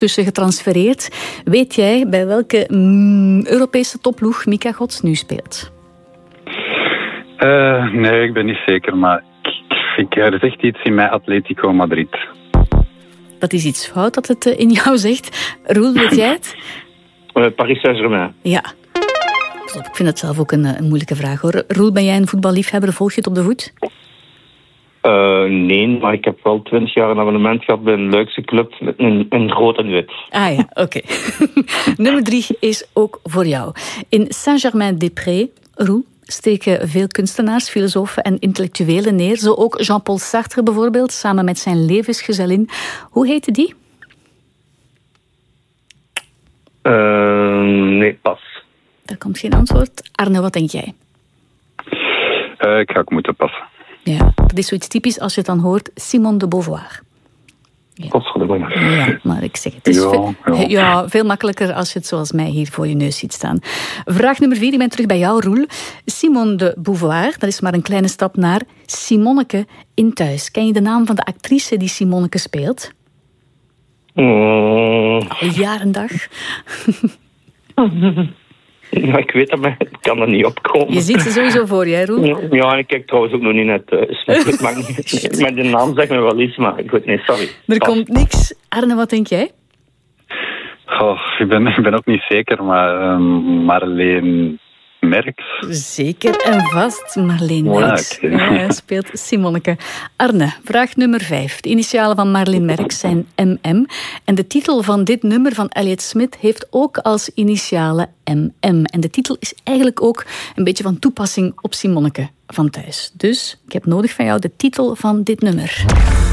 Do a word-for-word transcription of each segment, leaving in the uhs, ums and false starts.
tussen getransfereerd. Weet jij bij welke mm, Europese topploeg Mika Gods nu speelt? Uh, nee, ik ben niet zeker, maar ik, ik, er zegt iets in mij Atletico Madrid. Dat is iets fout dat het in jou zegt. Roel, weet jij het? Uh, Paris Saint-Germain. Ja. Ik vind het zelf ook een, een moeilijke vraag, hoor. Roel, ben jij een voetballiefhebber? Volg je het op de voet? Uh, nee, maar ik heb wel twintig jaar een abonnement gehad bij een Luikse club met een, een rood en wit. Ah ja, oké. Okay. Nummer drie is ook voor jou. In Saint-Germain-des-Prés, Roel, steken veel kunstenaars, filosofen en intellectuelen neer. Zo ook Jean-Paul Sartre bijvoorbeeld, samen met zijn levensgezellin. Hoe heette die? Uh, nee, pas. Er komt geen antwoord. Arne, wat denk jij? Uh, ik ga ook moeten passen. Ja, dat is zoiets typisch als je het dan hoort. Simone de Beauvoir. Ja. Ja, maar ik zeg het. Het is ja, veel, ja. ja, veel makkelijker als je het zoals mij hier voor je neus ziet staan. Vraag nummer vier, ik ben terug bij jou, Roel. Simone de Beauvoir, dat is maar een kleine stap naar Simonneke in Thuis. Ken je de naam van de actrice die Simonneke speelt? Mm. Al jaren dag. Ja, ik weet dat, maar ik kan er niet opkomen. Je ziet ze sowieso voor je, hè, Roel? Ja, en ik kijk trouwens ook nog niet net thuis. Maar met de naam zeg me wel iets, maar ik weet niet, sorry. Er komt niks. Arne, wat denk jij? Oh, ik, ben, ik ben ook niet zeker, maar um, Marleen Merks. Zeker en vast, Marleen Merks. Ja, okay. Ja, speelt Simonneke. Arne, vraag nummer vijf. De initialen van Marleen Merks zijn M M. En de titel van dit nummer van Elliott Smith heeft ook als initialen M M. En de titel is eigenlijk ook een beetje van toepassing op Simonneke van Thuis. Dus ik heb nodig van jou de titel van dit nummer.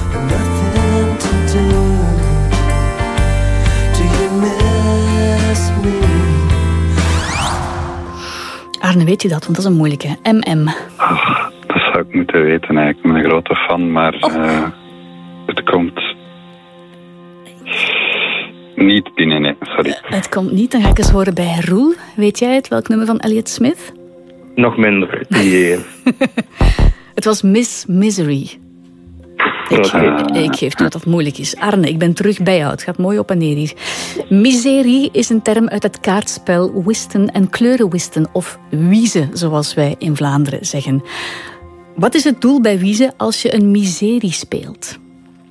Arne, weet je dat? Want dat is een moeilijke. M M. Oh, dat zou ik moeten weten eigenlijk. Ik ben een grote fan, maar oh. uh, het komt niet binnen, nee. Sorry. Uh, het komt niet, dan ga ik eens horen bij Roel. Weet jij het, welk nummer van Elliott Smith? Nog minder. Yeah. Het was Miss Misery. Ik, ge- ik geef toe dat dat moeilijk is. Arne, ik ben terug bij jou. Het gaat mooi op en neer hier. Miserie is een term uit het kaartspel Wisten en kleurenwisten, of wiezen, zoals wij in Vlaanderen zeggen. Wat is het doel bij wiezen als je een miserie speelt?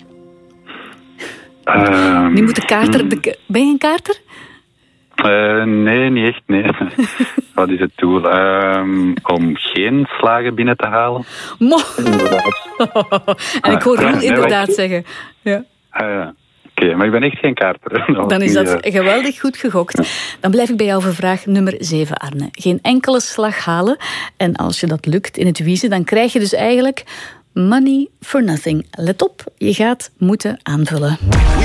Um, nu moet de kaarter... De, ben je een kaarter? Uh, nee, niet echt, nee. Wat is het doel? Um, om geen slagen binnen te halen? Mo- en ik hoor Roel inderdaad zeggen. Ja. Uh, Oké, okay, maar ik ben echt geen kaarter. No, Dan is dat uh... geweldig goed gegokt. Dan blijf ik bij jou voor vraag nummer zeven, Arne. Geen enkele slag halen. En als je dat lukt in het wiezen, dan krijg je dus eigenlijk money for nothing. Let op, je gaat moeten aanvullen.